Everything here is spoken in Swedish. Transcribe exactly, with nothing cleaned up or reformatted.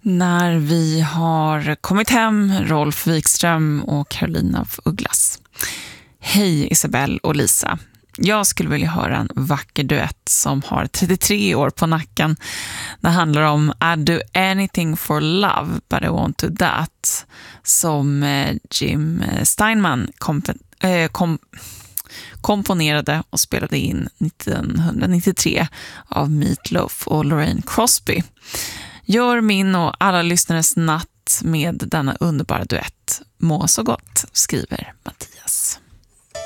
när vi har kommit hem, Rolf Wikström och Carolina af Ugglas. Hej Isabelle och Lisa. Jag skulle vilja höra en vacker duett som har trettiotre år på nacken. Det handlar om I'd do anything for love, but I want to that. Som Jim Steinman komp- äh, kom- komponerade och spelade in nittonhundranittiotre av Meat Loaf och Lorraine Crosby. Gör min och alla lyssnares natt med denna underbara duett. Må så gott, skriver Mattias.